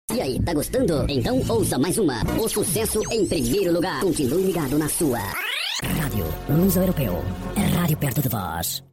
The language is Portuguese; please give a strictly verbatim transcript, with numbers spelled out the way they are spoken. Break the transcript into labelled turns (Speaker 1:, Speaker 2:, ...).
Speaker 1: E aí, tá gostando? Então ouça mais uma. O sucesso em primeiro lugar. Continue ligado na sua Rádio Luso Europeu. É rádio perto de vós.